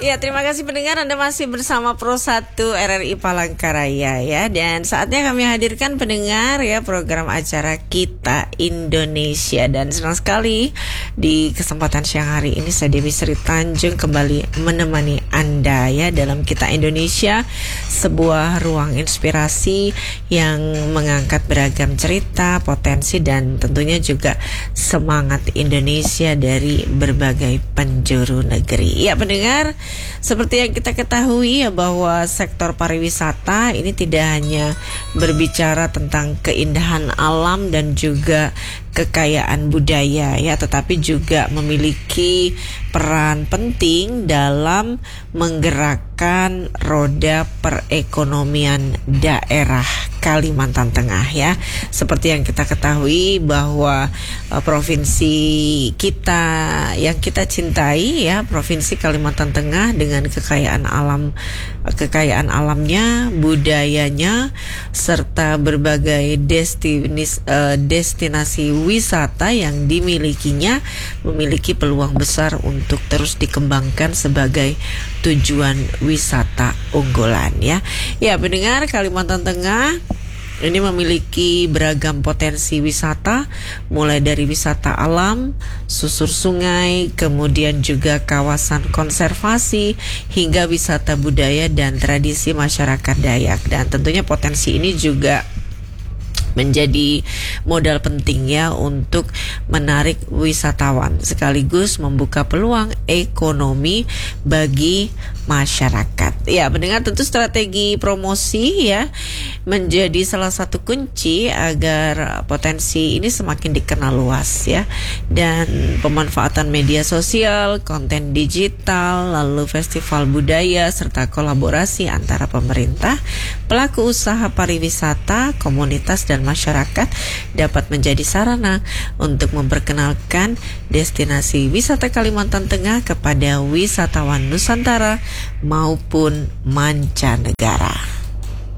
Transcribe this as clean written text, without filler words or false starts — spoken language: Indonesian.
Ya, terima kasih pendengar, Anda masih bersama Pro 1 RRI Palangkaraya ya. Dan saatnya kami hadirkan pendengar ya program acara Kita Indonesia. Dan senang sekali di kesempatan siang hari ini saya Dewi Sri Tanjung kembali menemani Anda ya dalam Kita Indonesia, sebuah ruang inspirasi yang mengangkat beragam cerita, potensi dan tentunya juga semangat Indonesia dari berbagai penjuru negeri. Ya pendengar, seperti yang kita ketahui ya bahwa sektor pariwisata ini tidak hanya berbicara tentang keindahan alam dan juga kekayaan budaya ya, tetapi juga memiliki peran penting dalam menggerakkan roda perekonomian daerah Kalimantan Tengah ya. Seperti yang kita ketahui bahwa provinsi kita yang kita cintai ya, Provinsi Kalimantan Tengah dengan kekayaan alamnya, budayanya serta berbagai destinasi wisata yang dimilikinya memiliki peluang besar untuk terus dikembangkan sebagai tujuan wisata unggulan ya. Ya pendengar, Kalimantan Tengah ini memiliki beragam potensi wisata, mulai dari wisata alam, susur sungai, kemudian juga kawasan konservasi, hingga wisata budaya dan tradisi masyarakat Dayak. Dan tentunya potensi ini juga menjadi modal penting ya untuk menarik wisatawan sekaligus membuka peluang ekonomi bagi masyarakat. Ya, mendengar tentu strategi promosi ya menjadi salah satu kunci agar potensi ini semakin dikenal luas ya. Dan pemanfaatan media sosial, konten digital, lalu festival budaya serta kolaborasi antara pemerintah, pelaku usaha pariwisata, komunitas dan masyarakat dapat menjadi sarana untuk memperkenalkan destinasi wisata Kalimantan Tengah kepada wisatawan Nusantara maupun mancanegara.